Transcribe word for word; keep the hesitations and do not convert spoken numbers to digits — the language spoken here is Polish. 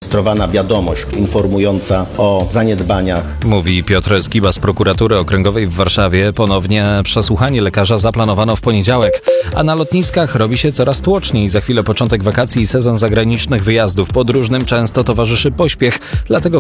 zarejestrowana wiadomość informująca o zaniedbaniach. Mówi Piotr Skiba z Prokuratury Okręgowej w Warszawie. Ponownie przesłuchanie lekarza zaplanowano w poniedziałek. A na lotniskach robi się coraz tłoczniej. Za chwilę początek wakacji i sezon zagranicznych wyjazdów. Podróżnym często towarzyszy pośpiech, dlatego